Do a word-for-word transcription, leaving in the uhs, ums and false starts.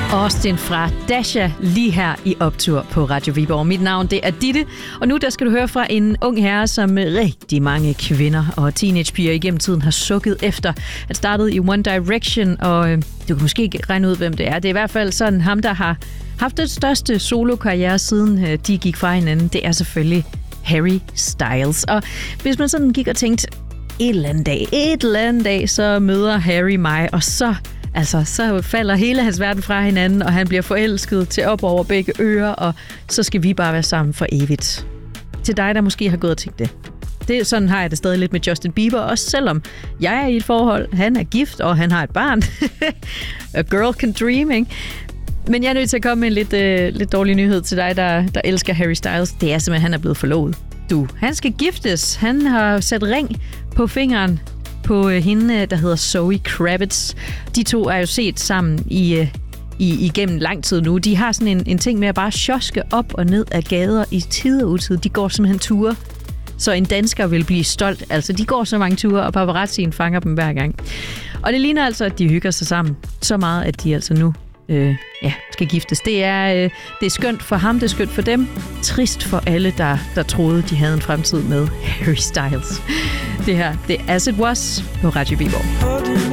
Austin fra Dasha lige her i Optur på Radio Viborg. Mit navn det er Ditte, og nu der skal du høre fra en ung herre, som rigtig mange kvinder og teenagepiger igennem tiden har sukket efter. Han startede i One Direction, og øh, du kan måske ikke regne ud, hvem det er. Det er i hvert fald sådan ham, der har haft det største solokarriere siden øh, de gik fra hinanden. Det er selvfølgelig Harry Styles. Og hvis man sådan gik og tænkte, et eller andet dag, et eller andet dag, så møder Harry mig, og så Altså, så falder hele hans verden fra hinanden, og han bliver forelsket til op over begge ører, og så skal vi bare være sammen for evigt. Til dig, der måske har gået og tænkt det. det. Sådan har jeg det stadig lidt med Justin Bieber, også selvom jeg er i et forhold, han er gift, og han har et barn. A girl can dream, ikke? Men jeg er nødt til at komme med en lidt, øh, lidt dårlig nyhed til dig, der, der elsker Harry Styles. Det er simpelthen, at han er blevet forlovet. Du, han skal giftes. Han har sat ring på fingeren på hende, der hedder Zoe Kravitz. De to er jo set sammen i, i, igennem lang tid nu. De har sådan en, en ting med at bare sjoske op og ned af gader i tid og utid. De går simpelthen ture, så en dansker vil blive stolt. Altså, de går så mange ture, og paparazzien fanger dem hver gang. Og det ligner altså, at de hygger sig sammen så meget, at de altså nu øh, ja, skal giftes. Det er, øh, det er skønt for ham, det er skønt for dem. Trist for alle, der, der troede, de havde en fremtid med Harry Styles. Det her, det er As It Was på Radio Viborg.